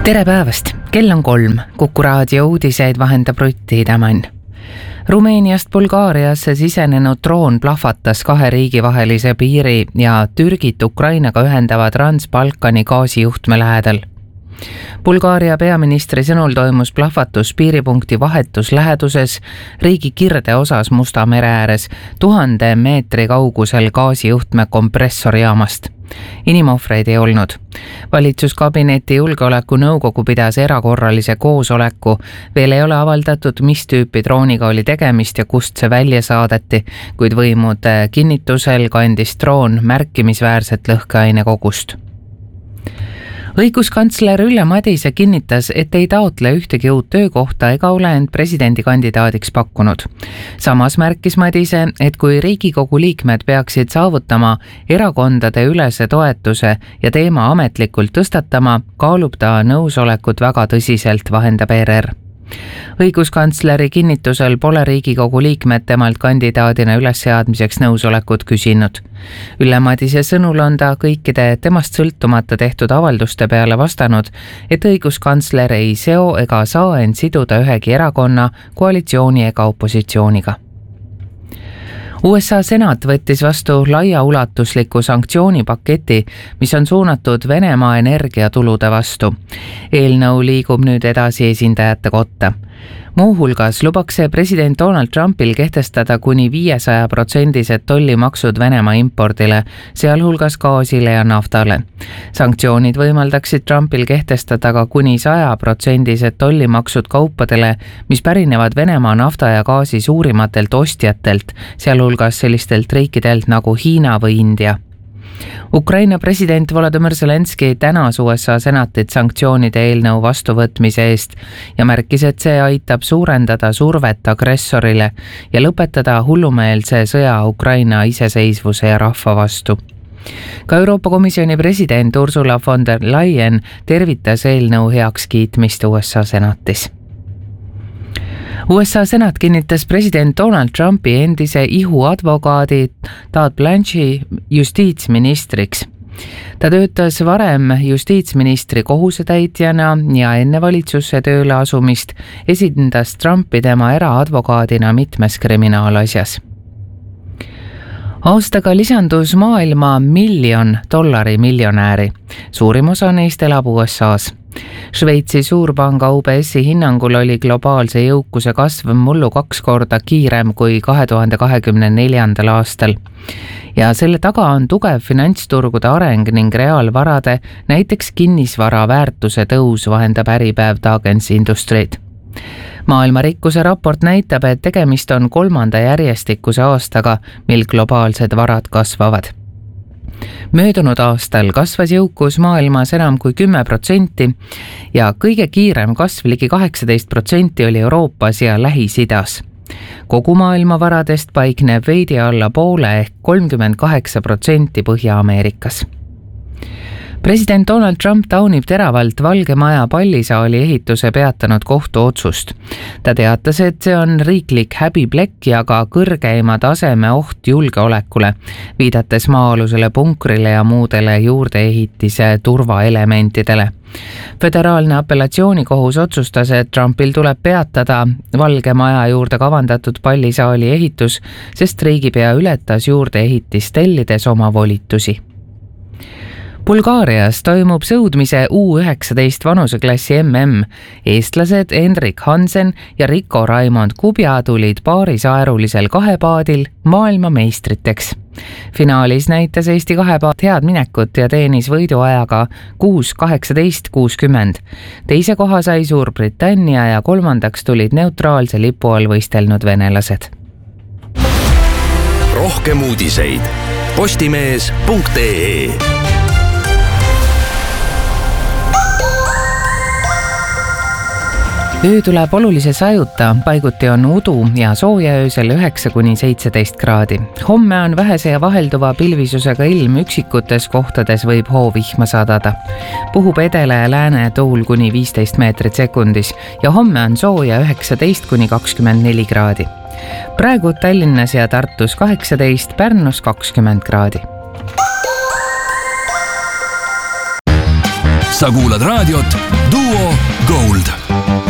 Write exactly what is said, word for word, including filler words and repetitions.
tere päevast, kell on kolm, Kuku raadio uudiseid vahendab Rutti Idamann. Rumeeniast Bulgaariasse sisenenud droon plahvatas kahe riigi vahelise piiri ja Türgit Ukrainaga ühendava Trans-Balkani gaasijuhtme lähedal. Bulgaaria peaministri sõnul toimus plahvatus piiripunkti vahetus läheduses riigi kirde osas Musta mere ääres tuhande meetri kaugusel gaasijuhtme kompressorijaamast. Inimohvreid ei olnud. Valitsuskabineti julgeolekunõukogu pidas erakorralise koosoleku. Veel ei ole avaldatud, mis tüüpi drooniga oli tegemist ja kust see välja saadeti, kuid võimude kinnitusel kandis droon märkimisväärset lõhkeaine kogust. Õiguskantsler Ülle Madise kinnitas, et ei taotle ühtegi uut töökohta ega ole end presidendikandidaadiks pakkunud. Samas märkis Madise, et kui Riigikogu liikmed peaksid saavutama erakondade ülese toetuse ja teema ametlikult tõstatama, kaalub ta nõusolekut väga tõsiselt, vahendab E R R. Õiguskantsleri kinnitusel pole Riigikogu liikmed temalt kandidaadina ülesseadmiseks nõusolekut küsinud. Ülle Madise sõnul on ta kõikide temast sõltumata tehtud avalduste peale vastanud, et õiguskantsler ei seo ega saa end siduda ühegi erakonna, koalitsiooni ega opositsiooniga. U S A senat võttis vastu laiaulatusliku sanktsioonipaketi, mis on suunatud Venemaa energiatulude vastu. Eelnõu liigub nüüd edasi esindajate kotta. Muuhulgas lubaks see president Donald Trumpil kehtestada kuni viiesaja protsendised tollimaksud Venemaa impordile, sealhulgas gaasile ja naftale. Sanktsioonid võimaldaksid Trumpil kehtestada ka kuni saja protsendised tollimaksud kaupadele, mis pärinevad Venemaa nafta ja gaasi suurimatelt ostjatelt, sealhulgas sellistelt riikidelt nagu Hiina või India. Ukraina president Volodymyr Zelenski tänas U S A senatit sanktsioonide eelnõu vastuvõtmise eest ja märkis, et see aitab suurendada survet agressorile ja lõpetada hullumeelse sõja Ukraina iseseisvuse ja rahva vastu. Ka Euroopa Komisjoni president Ursula von der Leyen tervitas eelnõu heakskiitmist U S A senatis. U S A senat kinnitas president Donald Trumpi endise ihu advokaadi Todd Blanche'i justiitsministriks. Ta töötas varem justiitsministri kohusetäitjana ja enne valitsusse tööle asumist esindas Trumpi tema eraadvokaadina mitmes kriminaalasjas. Aastaga lisandus maailma miljon dollari miljonääri. Suurim osa neist elab U S A's. Šveitsi suurpanga U B S-i hinnangul oli globaalse jõukuse kasv mullu kaks korda kiirem kui kahe tuhande kahekümne neljandal aastal. Ja selle taga on tugev finantsturgude areng ning reaalvarade, näiteks kinnisvara väärtuse tõus, vahendab Äripäev Dagens Industries. Maailma rikkuse raport näitab, et tegemist on kolmanda järjestikuse aastaga, mil globaalsed varad kasvavad. Möödunud aastal kasvas jõukus maailmas enam kui kümme protsenti ja kõige kiirem kasv ligi kaheksateist protsenti oli Euroopas ja Lähis-Idas. Kogu maailma varadest paikneb veidi alla poole ehk kolmkümmend kaheksa protsenti Põhja-Ameerikas. President Donald Trump taunib teravalt Valge Maja pallisaali ehituse peatanud kohtuotsust. Ta teatas, et see on riiklik häbiplekk ja ka kõrgeima taseme oht julgeolekule, viidates maa-alusele punkrile ja muudele juurdeehitise turvaelementidele. Föderaalne apellatsioonikohus otsustas, et Trumpil tuleb peatada Valge Maja juurde kavandatud pallisaali ehitus, sest riigipea ületas juurdeehitist tellides oma volitusi. Bulgaarias toimub sõudmise U üheksateist vanuseklassi M M. Eestlased Hendrik Hansen ja Rico Raimond Kubja tulid paarisaerulisel kahepaadil maailmameistriteks. Finaalis näitas Eesti kahepaat head minekut ja teenis võiduajaga kuus kaheksateist kuuskümmend. Teise koha sai Suurbritannia ja kolmandaks tulid neutraalse lipu all võistelnud venelased. Rohkem uudiseid postimees punkt ee. Öö tuleb olulise sajuta, paiguti on udu ja sooja öösel üheksa kuni seitseteist kraadi. Homme on vähese ja vahelduva pilvisusega ilm, üksikutes kohtades võib hoovihma sadada. Puhub edele ja lääne tuul kuni viisteist meetrit sekundis ja homme on sooja üheksateist kuni kakskümmend neli kraadi. Praegu Tallinnas ja Tartus kaheksateist, Pärnus kakskümmend kraadi. sa kuulad raadiot Duo Gold.